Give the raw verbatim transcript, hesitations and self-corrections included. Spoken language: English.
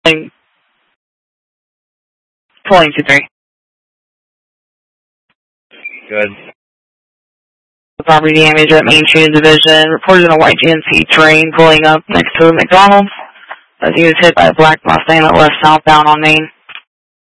Pulling, pulling two three. Good. Property damage at Main Street Division. Reported a white G M C train pulling up next to a McDonald's as he was hit by a black Mustang that left southbound on Main.